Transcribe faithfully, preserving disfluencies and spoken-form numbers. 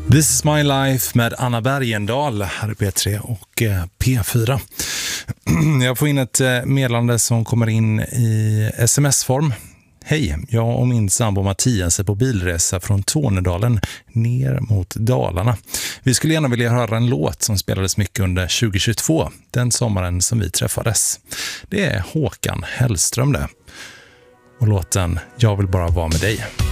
This is my life med Anna Bergendahl här i P tre och P fyra. Jag får in ett meddelande som kommer in i sms-form. Hej, jag och min sambo Mattias är på bilresa från Tornedalen ner mot Dalarna. Vi skulle gärna vilja höra en låt som spelades mycket under tjugo tjugotvå, den sommaren som vi träffades. Det är Håkan Hellström det. Och låten Jag vill bara vara med dig.